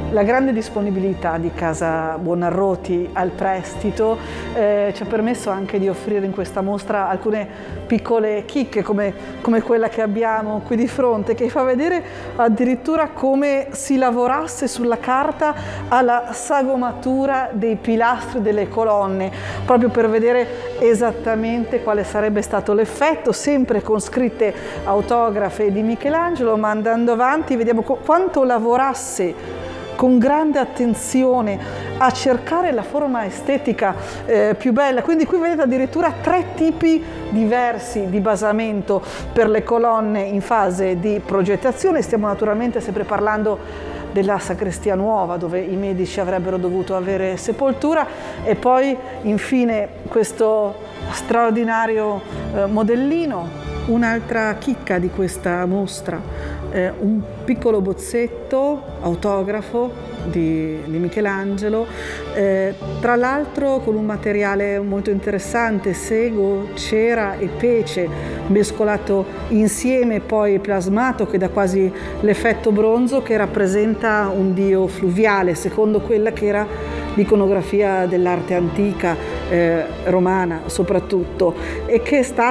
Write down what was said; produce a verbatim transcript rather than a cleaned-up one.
La grande disponibilità di Casa Buonarroti al prestito eh, ci ha permesso anche di offrire in questa mostra alcune piccole chicche come, come quella che abbiamo qui di fronte, che fa vedere addirittura come si lavorasse sulla carta alla sagomatura dei pilastri delle colonne, proprio per vedere esattamente quale sarebbe stato l'effetto, sempre con scritte autografe di Michelangelo, ma andando avanti vediamo quanto lavorasse con grande attenzione a cercare la forma estetica eh, più bella. Quindi qui vedete addirittura tre tipi diversi di basamento per le colonne in fase di progettazione. Stiamo naturalmente sempre parlando della sacrestia nuova, dove i Medici avrebbero dovuto avere sepoltura, e poi infine questo straordinario eh, modellino. Un'altra chicca di questa mostra, eh, un piccolo bozzetto autografo di, di Michelangelo, eh, tra l'altro con un materiale molto interessante, sego, cera e pece, mescolato insieme, poi plasmato, che dà quasi l'effetto bronzo, che rappresenta un dio fluviale, secondo quella che era l'iconografia dell'arte antica, eh, romana soprattutto, e che sta